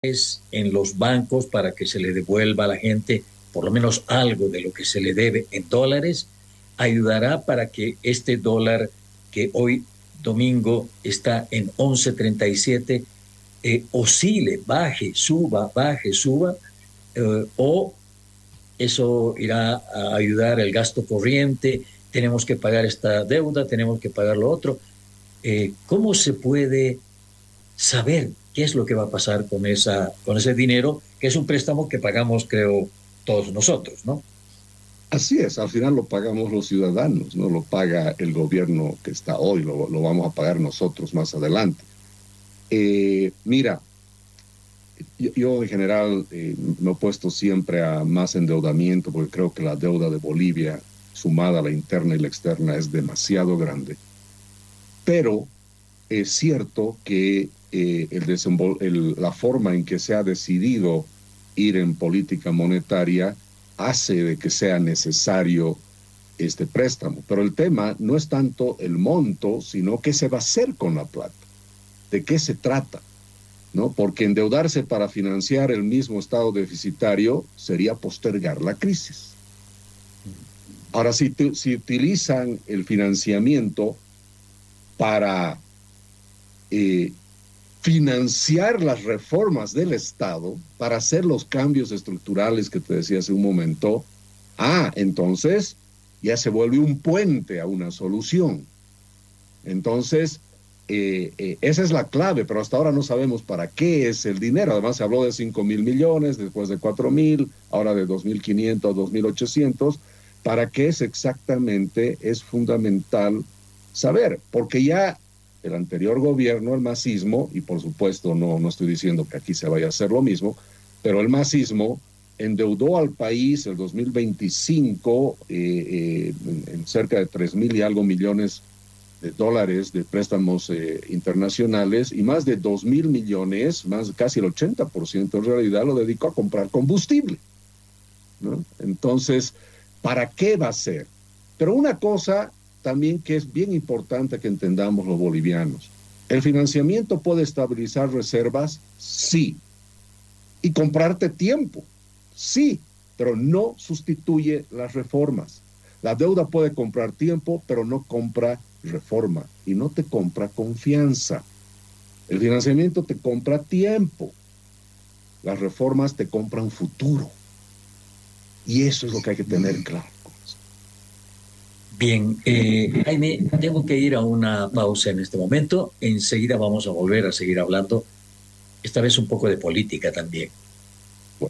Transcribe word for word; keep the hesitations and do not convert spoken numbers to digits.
en los bancos para que se le devuelva a la gente por lo menos algo de lo que se le debe en dólares, ayudará para que este dólar que hoy domingo está en once treinta y siete eh, oscile, baje, suba, baje, suba, eh, o eso irá a ayudar el gasto corriente, tenemos que pagar esta deuda, tenemos que pagar lo otro. Eh, ¿Cómo se puede saber qué es lo que va a pasar con, esa, con ese dinero, que es un préstamo que pagamos, creo, todos nosotros, ¿no? Así es, al final lo pagamos los ciudadanos, no lo paga el gobierno que está hoy, lo, lo vamos a pagar nosotros más adelante. Eh, mira, yo, yo en general eh, me he opuesto siempre a más endeudamiento porque creo que la deuda de Bolivia, sumada a la interna y la externa, es demasiado grande. Pero es cierto que eh, el el, la forma en que se ha decidido ir en política monetaria hace de que sea necesario este préstamo. Pero el tema no es tanto el monto, sino qué se va a hacer con la plata, de qué se trata, ¿no? Porque endeudarse para financiar el mismo estado deficitario sería postergar la crisis. Ahora, si, si utilizan el financiamiento para eh, financiar las reformas del Estado, para hacer los cambios estructurales que te decía hace un momento, ah, entonces ya se vuelve un puente a una solución. Entonces, eh, eh, esa es la clave, pero hasta ahora no sabemos para qué es el dinero. Además, se habló de cinco mil millones, después de cuatro mil, ahora de dos mil quinientos a dos mil ochocientos. ¿Para qué es exactamente? Es fundamental saber, porque ya el anterior gobierno, el masismo, y por supuesto no, no estoy diciendo que aquí se vaya a hacer lo mismo, pero el masismo endeudó al país el dos mil veinticinco eh, eh, en, en cerca de tres mil y algo millones de dólares de préstamos eh, internacionales, y más de dos mil millones, más casi el ochenta por ciento en realidad, lo dedicó a comprar combustible, ¿no? Entonces, ¿para qué va a ser? Pero una cosa también que es bien importante que entendamos los bolivianos: ¿el financiamiento puede estabilizar reservas? Sí. ¿Y comprarte tiempo? Sí, pero no sustituye las reformas. La deuda puede comprar tiempo, pero no compra reforma y no te compra confianza. El financiamiento te compra tiempo, las reformas te compran futuro, y eso es lo que hay que tener claro. Bien, eh, Jaime, tengo que ir a una pausa en este momento. Enseguida vamos a volver a seguir hablando, esta vez un poco de política también.